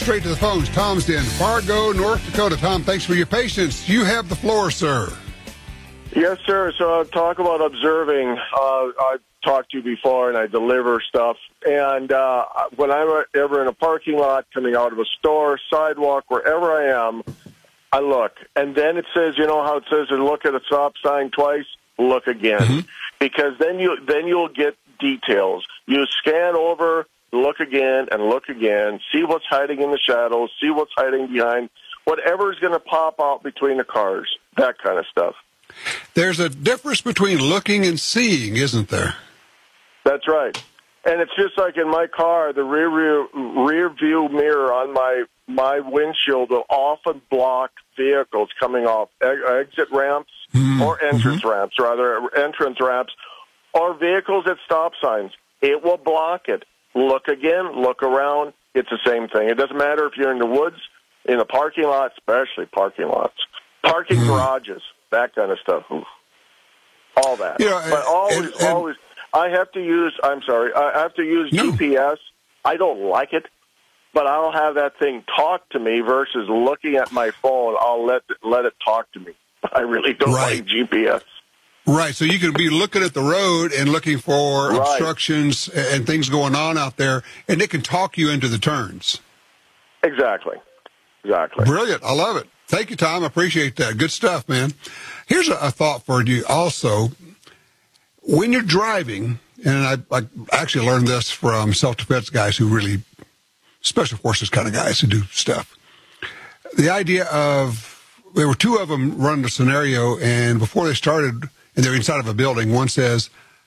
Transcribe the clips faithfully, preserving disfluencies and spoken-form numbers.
Straight to the phones. Tom's in Fargo, North Dakota. Tom, thanks for your patience. You have the floor, sir. Yes, sir. So talk about observing. Uh, I've talked to you before, and I deliver stuff. And uh, when I'm ever in a parking lot, coming out of a store, sidewalk, wherever I am, I look. And then it says, you know how it says to look at a stop sign twice? Look again. Mm-hmm. Because then, you, then you'll get details. You scan over, look again, and look again, see what's hiding in the shadows, see what's hiding behind, whatever's going to pop out between the cars, that kind of stuff. There's a difference between looking and seeing, isn't there? That's right. And it's just like in my car, the rear, rear, rear view mirror on my, my windshield will often block vehicles coming off exit ramps mm-hmm. or entrance mm-hmm. ramps, rather, entrance ramps, or vehicles at stop signs. It will block it. Look again, look around. It's the same thing. It doesn't matter if you're in the woods, in a parking lot, especially parking lots, parking mm-hmm. garages, that kind of stuff. All that. You know, but always, and, and, always, I have to use, I'm sorry, I have to use no. G P S. I don't like it, but I'll have that thing talk to me versus looking at my phone. I'll let, let it talk to me. I really don't right. like G P S. Right, so you could be looking at the road and looking for right. obstructions and things going on out there, and it can talk you into the turns. Exactly, exactly. Brilliant, I love it. Thank you, Tom, I appreciate that. Good stuff, man. Here's a, a thought for you also. When you're driving, and I, I actually learned this from self-defense guys who really, special forces kind of guys who do stuff. The idea of, there were two of them running a scenario, and before they started, and they're inside of a building, one says,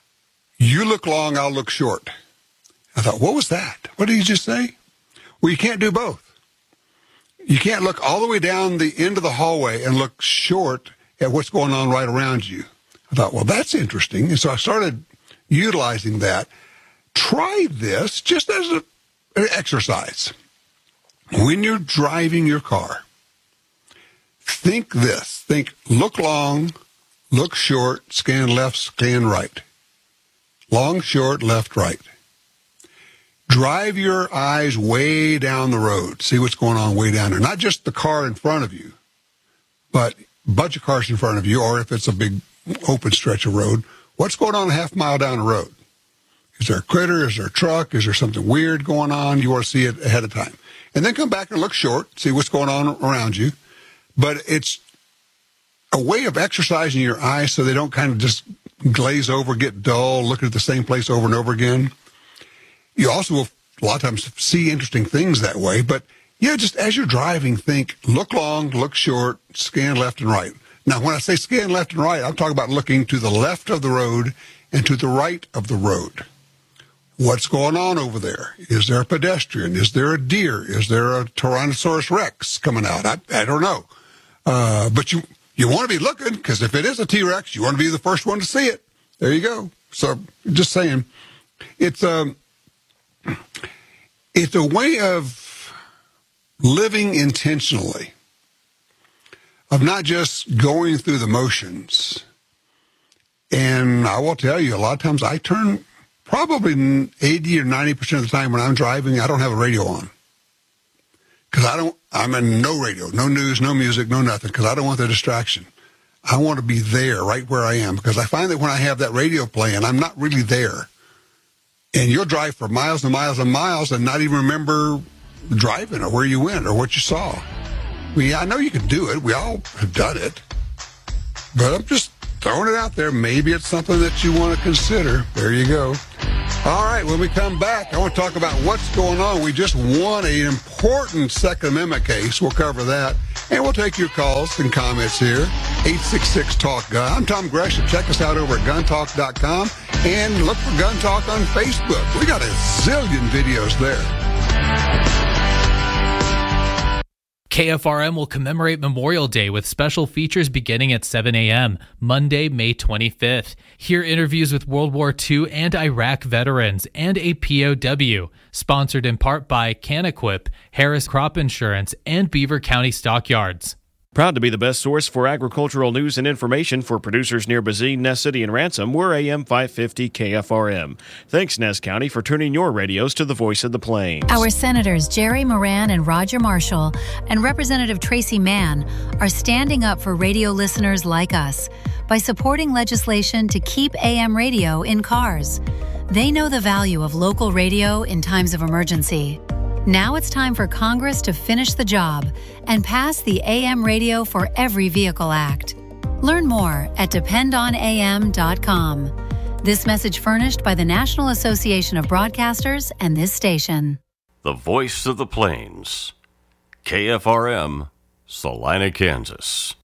you look long, I'll look short. I thought, what was that? What did he just say? Well, you can't do both. You can't look all the way down the end of the hallway and look short at what's going on right around you. I thought, well, that's interesting. And so I started utilizing that. Try this just as a, an exercise. When you're driving your car, think this. Think, look long, look short, scan left, scan right. Long, short, left, right. Drive your eyes way down the road. See what's going on way down there. Not just the car in front of you, but a bunch of cars in front of you, or if it's a big open stretch of road, what's going on a half mile down the road? Is there a critter? Is there a truck? Is there something weird going on? You want to see it ahead of time. And then come back and look short, see what's going on around you. But it's a way of exercising your eyes so they don't kind of just glaze over, get dull, looking at the same place over and over again. You also will a lot of times see interesting things that way. But, yeah, just as you're driving, think, look long, look short, scan left and right. Now, when I say scan left and right, I'm talking about looking to the left of the road and to the right of the road. What's going on over there? Is there a pedestrian? Is there a deer? Is there a Tyrannosaurus Rex coming out? I, I don't know. Uh, but you, you want to be looking, because if it is a T-Rex, you want to be the first one to see it. There you go. So just saying, it's a, it's a way of living intentionally, of not just going through the motions. And I will tell you, a lot of times I turn probably eighty or ninety percent of the time when I'm driving, I don't have a radio on. Because I don't, I'm in no radio, no news, no music, no nothing, because I don't want the distraction. I want to be there right where I am, because I find that when I have that radio playing, I'm not really there. And you'll drive for miles and miles and miles and not even remember driving or where you went or what you saw. I mean, I know you can do it. We all have done it. But I'm just throwing it out there. Maybe it's something that you want to consider. There you go. All right, when we come back, I want to talk about what's going on. We just won an important Second Amendment case. We'll cover that. And we'll take your calls and comments here. eight six six, talk gun. I'm Tom Gresham. Check us out over at gun talk dot com and look for Gun Talk on Facebook. We got a zillion videos there. K F R M will commemorate Memorial Day with special features beginning at seven a.m., Monday, May twenty-fifth. Hear interviews with World War Two and Iraq veterans and a P O W. Sponsored in part by CanEquip, Harris Crop Insurance, and Beaver County Stockyards. Proud to be the best source for agricultural news and information for producers near Bazine, Ness City, and Ransom. We're A M five fifty K F R M. Thanks, Ness County, for tuning your radios to the voice of the Plains. Our Senators Jerry Moran and Roger Marshall and Representative Tracy Mann are standing up for radio listeners like us by supporting legislation to keep A M radio in cars. They know the value of local radio in times of emergency. Now it's time for Congress to finish the job and pass the A M Radio for Every Vehicle Act. Learn more at depend on A M dot com. This message furnished by the National Association of Broadcasters and this station. The voice of the Plains. K F R M, Salina, Kansas.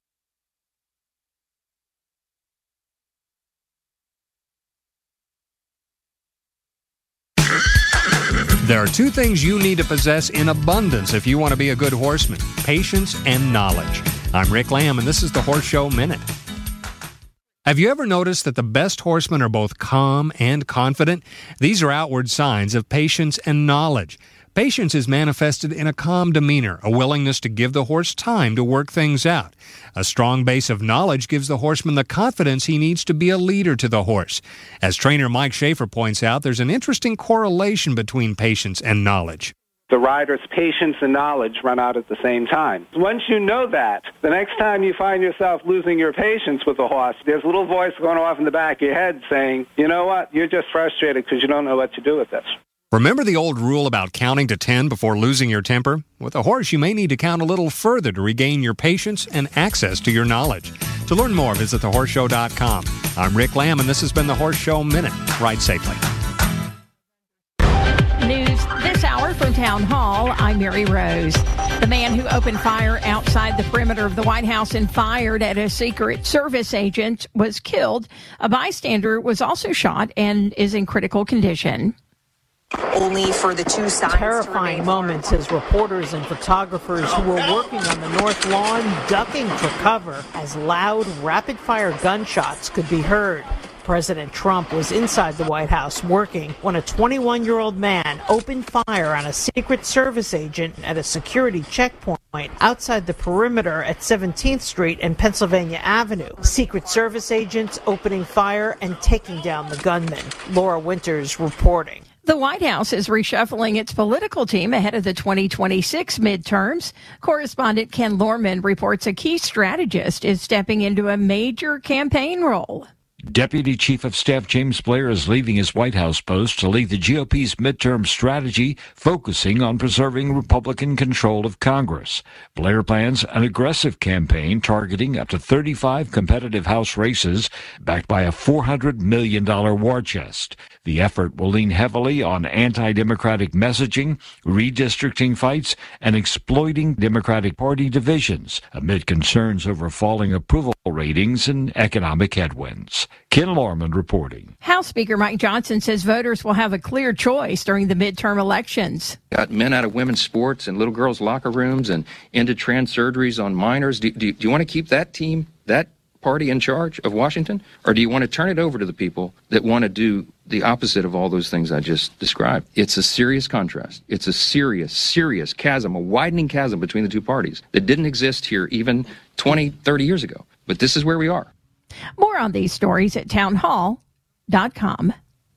There are two things you need to possess in abundance if you want to be a good horseman: patience and knowledge. I'm Rick Lamb, and this is the Horse Show Minute. Have you ever noticed that the best horsemen are both calm and confident? These are outward signs of patience and knowledge. Patience is manifested in a calm demeanor, a willingness to give the horse time to work things out. A strong base of knowledge gives the horseman the confidence he needs to be a leader to the horse. As trainer Mike Schaefer points out, there's an interesting correlation between patience and knowledge. The rider's patience and knowledge run out at the same time. Once you know that, the next time you find yourself losing your patience with the horse, there's a little voice going off in the back of your head saying, you know what, you're just frustrated because you don't know what to do with this. Remember the old rule about counting to ten before losing your temper? With a horse, you may need to count a little further to regain your patience and access to your knowledge. To learn more, visit the horse show dot com. I'm Rick Lamb, and this has been the Horse Show Minute. Ride safely. News this hour from Town Hall. I'm Mary Rose. The man who opened fire outside the perimeter of the White House and fired at a Secret Service agent was killed. A bystander was also shot and is in critical condition. Only for the two sides. Terrifying moments as reporters and photographers who were working on the North Lawn ducking for cover as loud, rapid-fire gunshots could be heard. President Trump was inside the White House working when a twenty-one-year-old man opened fire on a Secret Service agent at a security checkpoint outside the perimeter at seventeenth Street and Pennsylvania Avenue. Secret Service agents opening fire and taking down the gunman. Laura Winters reporting. The White House is reshuffling its political team ahead of the twenty twenty-six midterms. Correspondent Ken Lorman reports a key strategist is stepping into a major campaign role. Deputy Chief of Staff James Blair is leaving his White House post to lead the G O P's midterm strategy, focusing on preserving Republican control of Congress. Blair plans an aggressive campaign targeting up to thirty-five competitive House races, backed by a four hundred million dollars war chest. The effort will lean heavily on anti-democratic messaging, redistricting fights, and exploiting Democratic Party divisions amid concerns over falling approval ratings and economic headwinds. Ken Lorman reporting. House Speaker Mike Johnson says voters will have a clear choice during the midterm elections. Got men out of women's sports and little girls' locker rooms and ended trans surgeries on minors. Do, do, do you want to keep that team, that party in charge of Washington? Or do you want to turn it over to the people that want to do the opposite of all those things I just described? It's a serious contrast. It's a serious, serious chasm, a widening chasm between the two parties that didn't exist here even twenty, thirty years ago. But this is where we are. More on these stories at town hall dot com.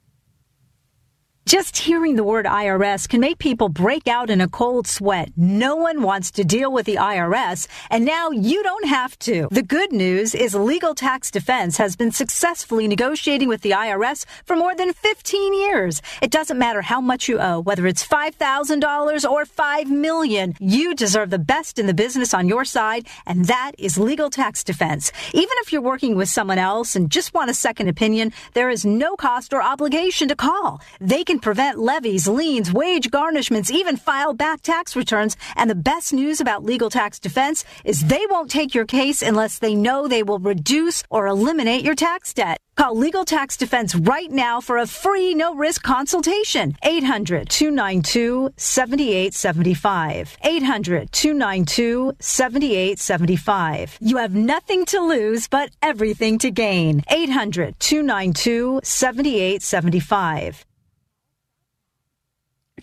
Just hearing the word I R S can make people break out in a cold sweat. No one wants to deal with the I R S, and now you don't have to. The good news is Legal Tax Defense has been successfully negotiating with the I R S for more than fifteen years. It doesn't matter how much you owe, whether it's five thousand dollars or five million dollars. You deserve the best in the business on your side, and that is Legal Tax Defense. Even if you're working with someone else and just want a second opinion, there is no cost or obligation to call. They can prevent levies, liens, wage garnishments, even file back tax returns. And the best news about Legal Tax Defense is they won't take your case unless they know they will reduce or eliminate your tax debt. Call Legal Tax Defense right now for a free, no-risk consultation. eight hundred, two nine two, seven eight seven five. eight hundred, two nine two, seven eight seven five. You have nothing to lose but everything to gain. eight hundred, two nine two, seven eight seven five.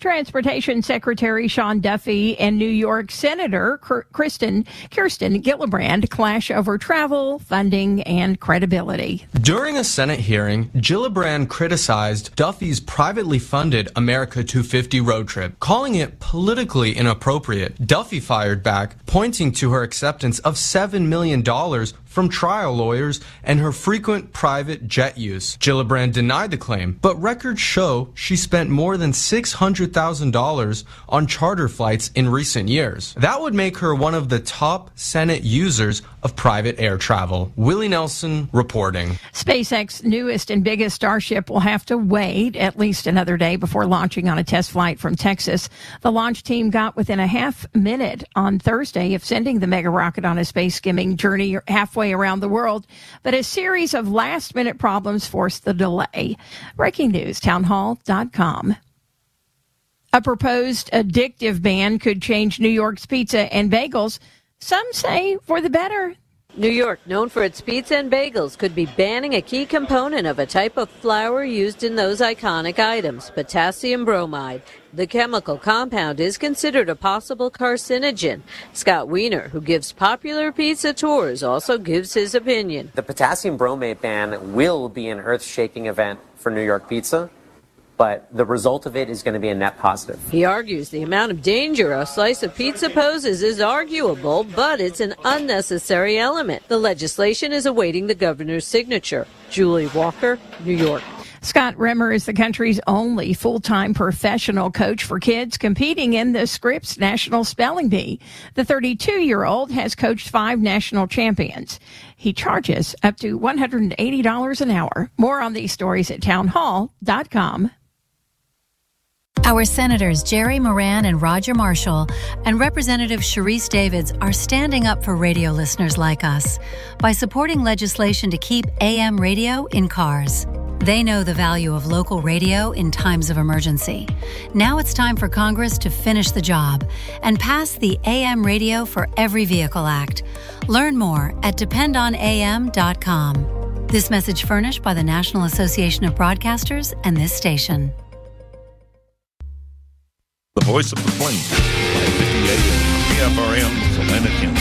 Transportation Secretary Sean Duffy and New York Senator Kristen Kirsten Gillibrand clash over travel, funding, and credibility. During a Senate hearing, Gillibrand criticized Duffy's privately funded America two fifty road trip, calling it politically inappropriate. Duffy fired back, pointing to her acceptance of seven million dollars from trial lawyers and her frequent private jet use. Gillibrand denied the claim, but records show she spent more than six hundred thousand dollars on charter flights in recent years. That would make her one of the top Senate users of private air travel. Willie Nelson reporting. SpaceX's newest and biggest Starship will have to wait at least another day before launching on a test flight from Texas. The launch team got within a half minute on Thursday of sending the mega rocket on a space-skimming journey halfway around the world, but a series of last-minute problems forced the delay. Breaking news, townhall dot com. A proposed addictive ban could change New York's pizza and bagels, some say for the better. New York, known for its pizza and bagels, could be banning a key component of a type of flour used in those iconic items, potassium bromide. The chemical compound is considered a possible carcinogen. Scott Wiener, who gives popular pizza tours, also gives his opinion. The potassium bromate ban will be an earth-shaking event for New York pizza, but the result of it is going to be a net positive. He argues the amount of danger a slice of pizza poses is arguable, but it's an unnecessary element. The legislation is awaiting the governor's signature. Julie Walker, New York. Scott Remmer is the country's only full-time professional coach for kids competing in the Scripps National Spelling Bee. The thirty-two-year-old has coached five national champions. He charges up to one hundred eighty dollars an hour. More on these stories at townhall dot com. Our Senators Jerry Moran and Roger Marshall and Representative Sharice Davids are standing up for radio listeners like us by supporting legislation to keep A M radio in cars. They know the value of local radio in times of emergency. Now it's time for Congress to finish the job and pass the A M Radio for Every Vehicle Act. Learn more at depend on A M dot com. This message furnished by the National Association of Broadcasters and this station. The voice of the Plains, five fifty A M, K F R M, Salina, Kansas.